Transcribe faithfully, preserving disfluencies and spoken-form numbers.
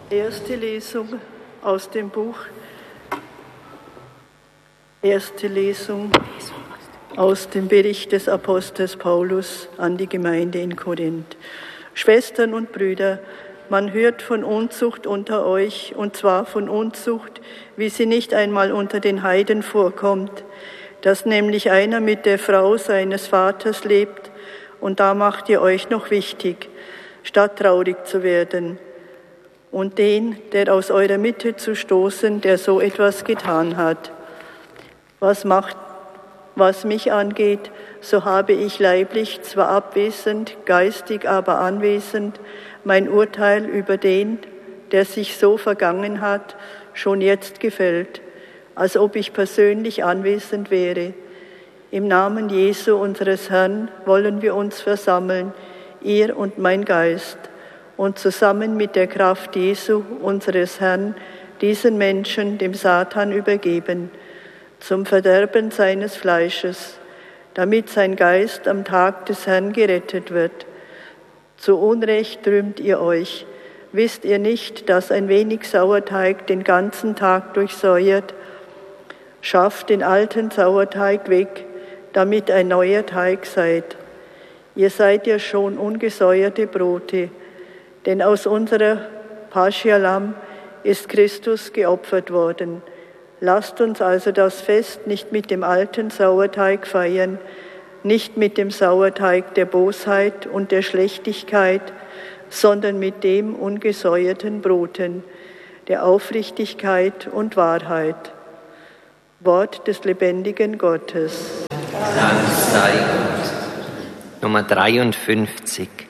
Erste Lesung aus dem Buch. Erste Lesung aus dem Bericht des Apostels Paulus an die Gemeinde in Korinth. Schwestern und Brüder, man hört von Unzucht unter euch, und zwar von Unzucht, wie sie nicht einmal unter den Heiden vorkommt, dass nämlich einer mit der Frau seines Vaters lebt, und da macht ihr euch noch wichtig, statt traurig zu werden, und den, der aus eurer Mitte zu stoßen, der so etwas getan hat. Was macht, was mich angeht, so habe ich leiblich zwar abwesend, geistig aber anwesend, mein Urteil über den, der sich so vergangen hat, schon jetzt gefällt, als ob ich persönlich anwesend wäre. Im Namen Jesu, unseres Herrn, wollen wir uns versammeln, ihr und mein Geist, und zusammen mit der Kraft Jesu, unseres Herrn, diesen Menschen dem Satan übergeben, zum Verderben seines Fleisches, damit sein Geist am Tag des Herrn gerettet wird. Zu Unrecht rühmt ihr euch. Wisst ihr nicht, dass ein wenig Sauerteig den ganzen Tag durchsäuert? Schafft den alten Sauerteig weg, damit ein neuer Teig seid. Ihr seid ja schon ungesäuerte Brote, denn aus unserer Pascha-Lamm ist Christus geopfert worden. Lasst uns also das Fest nicht mit dem alten Sauerteig feiern, nicht mit dem Sauerteig der Bosheit und der Schlechtigkeit, sondern mit dem ungesäuerten Broten, der Aufrichtigkeit und Wahrheit. Wort des lebendigen Gottes. Dank sei Gott. Nummer dreiundfünfzig.